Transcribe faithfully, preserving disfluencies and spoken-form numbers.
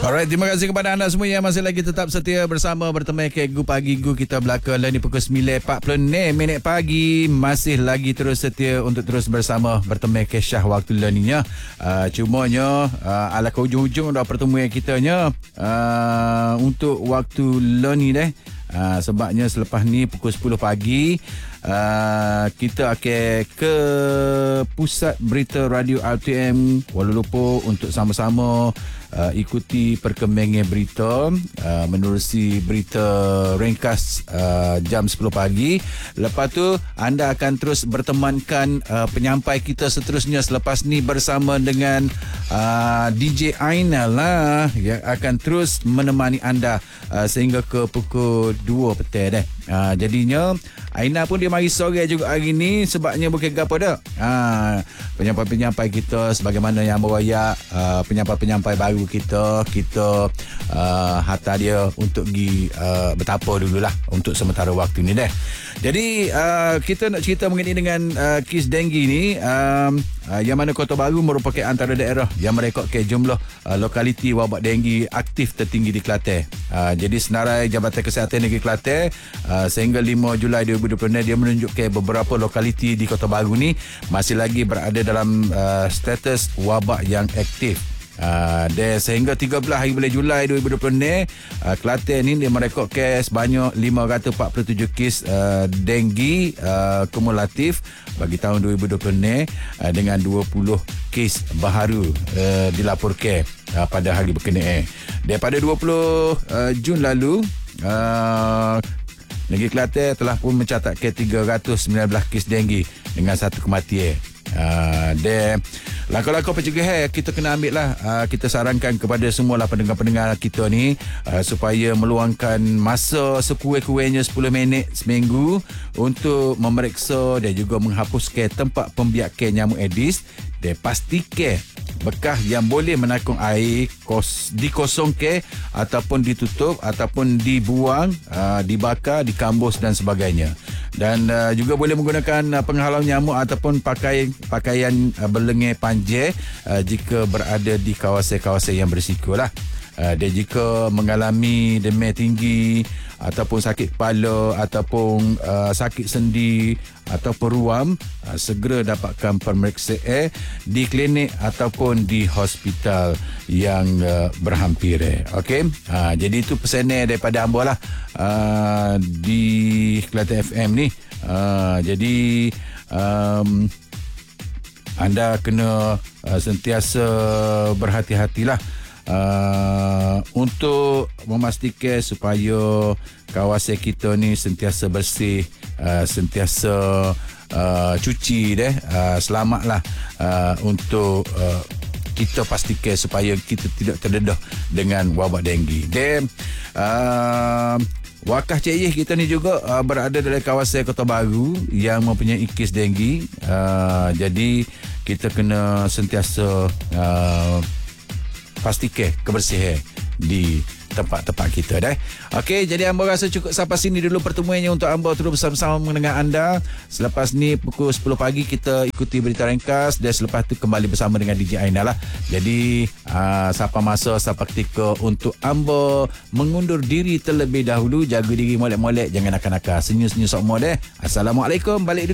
Alright, terima kasih kepada anda semua yang masih lagi tetap setia bersama bertemu Cikgu Pagi Gu. Kita belakang lah ni pukul sembilan empat puluh enam minit pagi. Masih lagi terus setia untuk terus bersama bertemu ke Syah waktu lah ni nya. Uh, cumanya uh, ala ke hujung-hujung dah pertemuan kita nya uh, untuk waktu lah ni deh. Uh, sebabnya selepas ni pukul sepuluh pagi uh, kita akan ke pusat berita radio R T M Kuala Lumpur untuk sama-sama uh, ikuti perkembangan berita uh, menerusi berita ringkas uh, jam sepuluh pagi. Lepas tu anda akan terus bertemankan uh, penyampai kita seterusnya selepas ni bersama dengan uh, D J Aina lah yang akan terus menemani anda uh, sehingga ke pukul dua petang dah. Ha, jadinya Aina pun dia mari sore juga hari ni sebabnya bukan gapo dah. Ha, penyampai-penyampai kita sebagaimana yang beraya uh, penyampai-penyampai baru kita kita uh, hantar dia untuk pergi uh, bertapa dululah untuk sementara waktu ni dah. Jadi uh, kita nak cerita mengenai dengan uh, kes denggi ni um, uh, yang mana Kota Baru merupakan antara daerah yang merekodkan jumlah uh, lokaliti wabak denggi aktif tertinggi di Kelantan. Uh, jadi senarai Jabatan Kesihatan Negeri Kelantan uh, sehingga lima Julai dua ribu dua puluh enam dia menunjukkan beberapa lokaliti di Kota Baru ni masih lagi berada dalam uh, status wabak yang aktif. Uh, dan sehingga tiga belas hari bulan Julai dua ribu dua puluh enam uh, Kelantan ni dia merekodkan sebanyak lima ratus empat puluh tujuh kes uh, denggi uh, kumulatif bagi tahun dua ribu dua puluh enam uh, dengan dua puluh kes baharu uh, dilaporkan uh, pada hari berkenaan. Daripada dua puluh uh, Jun lalu uh, Negeri Kelantan telah pun mencatatkan tiga ratus sembilan belas kes denggi dengan satu kematian. Uh, dan langkah-langkah pencegahan kita kena ambil lah. Uh, kita sarankan kepada semualah pendengar-pendengar kita ni uh, supaya meluangkan masa sekurang-kurangnya sepuluh minit seminggu untuk memeriksa dan juga menghapuskan tempat pembiakan nyamuk Aedes dan pastikan bekas yang boleh menakung air kos, dikosongkan ataupun ditutup ataupun dibuang, uh, dibakar, dikambus dan sebagainya. Dan uh, juga boleh menggunakan uh, penghalau nyamuk ataupun pakaian pakaian uh, berlengan panjang uh, jika berada di kawasan-kawasan yang berisiko lah. Uh, dan jika mengalami demam tinggi ataupun sakit kepala ataupun uh, sakit sendi ataupun ruam, uh, segera dapatkan pemeriksaan di klinik ataupun di hospital yang uh, berhampir. Okey, uh, jadi itu pesanan daripada Ambo lah uh, di Kelantan F M ni. Uh, jadi um, anda kena uh, sentiasa berhati-hatilah Uh, untuk memastikan supaya kawasan kita ni sentiasa bersih, uh, sentiasa uh, cuci deh, uh, selamatlah uh, untuk uh, kita pastikan supaya kita tidak terdedah dengan wabak denggi. Dan uh, wakaf Cik Yeh kita ni juga uh, berada dalam kawasan Kota Baru yang mempunyai kes denggi. Uh, jadi kita kena sentiasa uh, pastikan kebersihan di tempat-tempat kita dah. Okey, jadi Ambo rasa cukup sampai sini dulu pertemuannya untuk Ambo terus bersama-sama mendengar anda. Selepas ni pukul sepuluh pagi kita ikuti berita ringkas dan selepas tu kembali bersama dengan D J Aina lah. Jadi uh, siapa masa siapa ketika untuk Ambo mengundur diri terlebih dahulu. Jaga diri molek-molek, jangan nakal-nakal. Senyum-senyum semua deh. Assalamualaikum, balik dulu.